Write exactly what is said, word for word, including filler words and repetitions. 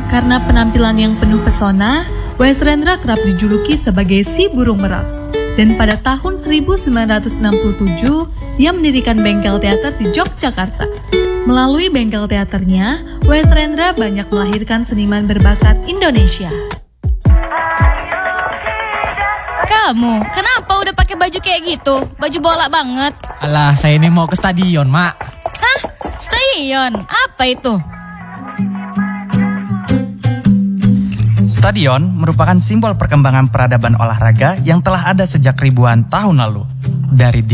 Karena penampilan yang penuh pesona, Westrendra kerap dijuluki sebagai si burung merak. Dan pada tahun seribu sembilan ratus enam puluh tujuh, ia mendirikan bengkel teater di Yogyakarta. Melalui bengkel teaternya, Westrendra banyak melahirkan seniman berbakat Indonesia. Kamu, kenapa udah pakai baju kayak gitu? Baju bola banget. Alah, saya ini mau ke stadion, Mak. Hah? Stadion? Apa itu? Stadion merupakan simbol perkembangan peradaban olahraga yang telah ada sejak ribuan tahun lalu. Dari